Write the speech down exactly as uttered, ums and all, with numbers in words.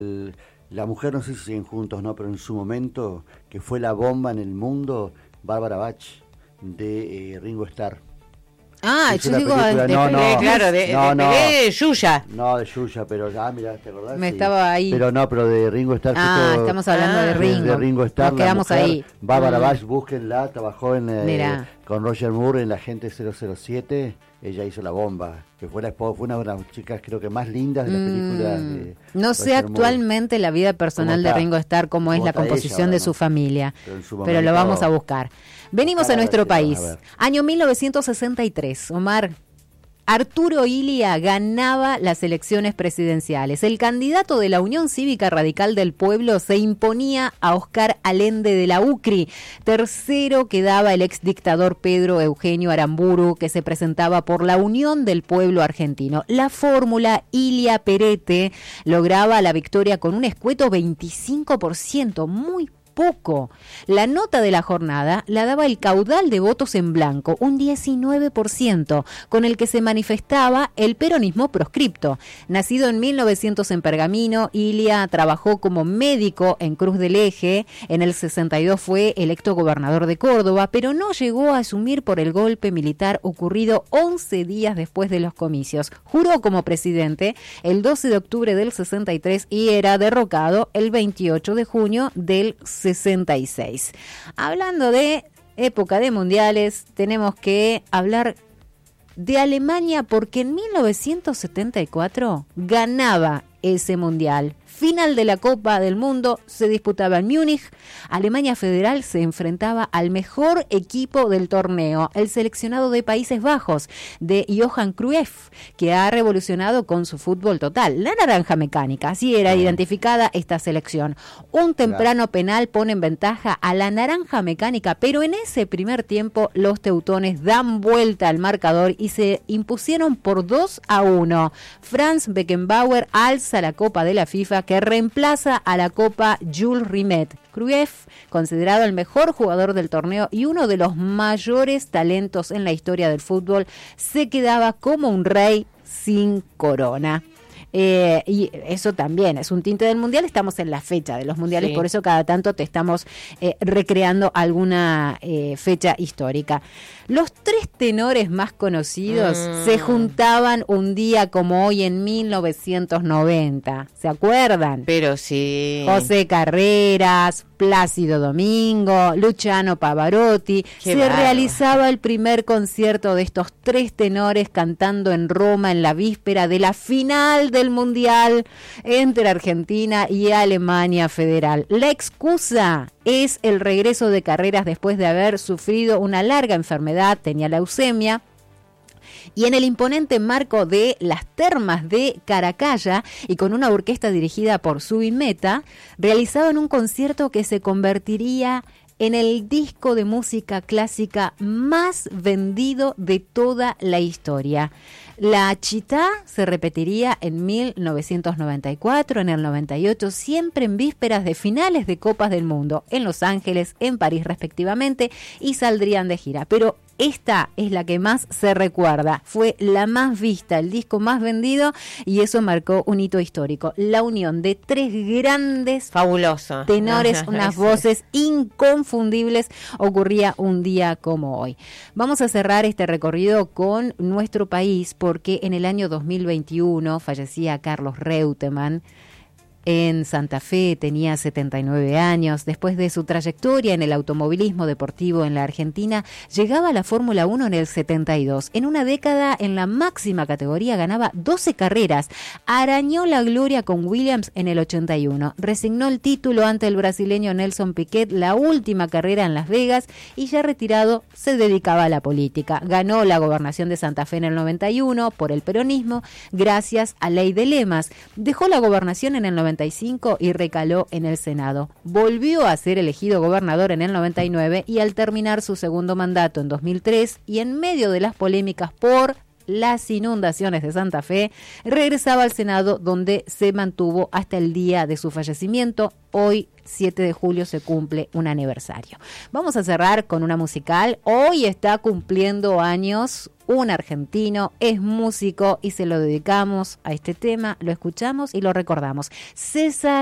El, la mujer, no sé si siguen juntos, no, pero en su momento, que fue la bomba en el mundo, Bárbara Bach, de eh, Ringo Starr. Ah, yo digo película, de no, Pelé, no, claro, de, no, de no, Pelé de Yuya. No, de Yuya, pero, ah, mira, ¿te acordás? Me sí. estaba ahí. Pero no, pero de Ringo Starr. Ah, justo, estamos hablando ah, de Ringo. De Ringo Starr, Nos quedamos la mujer, ahí. Bárbara mm. Bach, búsquenla, trabajó en, eh, con Roger Moore en La Agente cero cero siete, ella hizo La Bomba, que fue la esposa, fue una de las chicas creo que más lindas de la película. Mm. De no sé Roger actualmente Moore. la vida personal de Ringo Starr, cómo es la composición ella, de ¿no? su familia, pero, en su pero momento, lo vamos a buscar. Venimos a nuestro país, a año mil novecientos sesenta y tres, Omar. Arturo Illia ganaba las elecciones presidenciales. El candidato de la Unión Cívica Radical del Pueblo se imponía a Oscar Allende de la UCRI. Tercero quedaba el exdictador Pedro Eugenio Aramburu, que se presentaba por la Unión del Pueblo Argentino. La fórmula Illia-Perete lograba la victoria con un escueto veinticinco por ciento, muy poco. La nota de la jornada la daba el caudal de votos en blanco, un diecinueve por ciento, con el que se manifestaba el peronismo proscripto. Nacido en mil novecientos en Pergamino, Illia trabajó como médico en Cruz del Eje. En el sesenta y dos fue electo gobernador de Córdoba, pero no llegó a asumir por el golpe militar ocurrido once días después de los comicios. Juró como presidente el doce de octubre del sesenta y tres y era derrocado el veintiocho de junio del sesenta y seis. Hablando de época de mundiales, tenemos que hablar de Alemania porque en mil novecientos setenta y cuatro ganaba ese mundial. Final de la Copa del Mundo se disputaba en Múnich. Alemania Federal se enfrentaba al mejor equipo del torneo, el seleccionado de Países Bajos, de Johan Cruyff, que ha revolucionado con su fútbol total. La naranja mecánica, así era identificada esta selección. Un temprano penal pone en ventaja a la naranja mecánica, pero en ese primer tiempo los teutones dan vuelta al marcador y se impusieron por dos a uno. Franz Beckenbauer alza la Copa de la FIFA, que reemplaza a la Copa Jules Rimet. Cruyff, considerado el mejor jugador del torneo y uno de los mayores talentos en la historia del fútbol, se quedaba como un rey sin corona. Eh, y eso también es un tinte del mundial. Estamos en la fecha de los mundiales, sí. Por eso cada tanto te estamos eh, recreando alguna eh, fecha histórica. Los tres tenores más conocidos mm. se juntaban un día como hoy en mil novecientos noventa, ¿se acuerdan? Pero sí. José Carreras, Plácido Domingo, Luciano Pavarotti. Qué se barro. Realizaba el primer concierto de estos tres tenores cantando en Roma en la víspera de la final del Mundial entre Argentina y Alemania Federal. La excusa es el regreso de Carreras después de haber sufrido una larga enfermedad, tenía leucemia. Y en el imponente marco de las termas de Caracalla y con una orquesta dirigida por Zubin Mehta, realizaban un concierto que se convertiría en el disco de música clásica más vendido de toda la historia. La Chitá se repetiría en mil novecientos noventa y cuatro, en el noventa y ocho, siempre en vísperas de finales de Copas del Mundo, en Los Ángeles, en París respectivamente, y saldrían de gira. Pero esta es la que más se recuerda, fue la más vista, el disco más vendido, y eso marcó un hito histórico. La unión de tres grandes fabuloso tenores, unas voces inconfundibles, ocurría un día como hoy. Vamos a cerrar este recorrido con nuestro país, porque en el año dos mil veintiuno fallecía Carlos Reutemann. En Santa Fe, tenía setenta y nueve años. Después de su trayectoria en el automovilismo deportivo en la Argentina, llegaba a la Fórmula uno en el setenta y dos. En una década, en la máxima categoría, ganaba doce carreras. Arañó la gloria con Williams en el ochenta y uno. Resignó el título ante el brasileño Nelson Piquet, la última carrera en Las Vegas, y ya retirado se dedicaba a la política. Ganó la gobernación de Santa Fe en el noventa y uno por el peronismo, gracias a Ley de Lemas. Dejó la gobernación en el noventa y cinco y recaló en el Senado. Volvió a ser elegido gobernador en el noventa y nueve y al terminar su segundo mandato en dos mil tres y en medio de las polémicas por las inundaciones de Santa Fe, regresaba al Senado, donde se mantuvo hasta el día de su fallecimiento. Hoy, siete de julio, se cumple un aniversario. Vamos a cerrar con una musical. Hoy está cumpliendo años un argentino, es músico y se lo dedicamos a este tema, lo escuchamos y lo recordamos. César